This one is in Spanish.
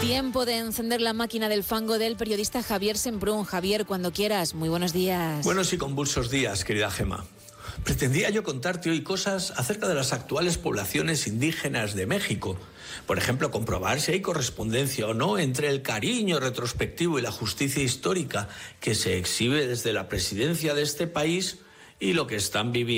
Tiempo de encender la máquina del fango del periodista Javier Semprún. Javier, cuando quieras, muy buenos días. Buenos y convulsos días, querida Gema. Pretendía yo contarte hoy cosas acerca de las actuales poblaciones indígenas de México. Por ejemplo, comprobar si hay correspondencia o no entre el cariño retrospectivo y la justicia histórica que se exhibe desde la presidencia de este país y lo que están viviendo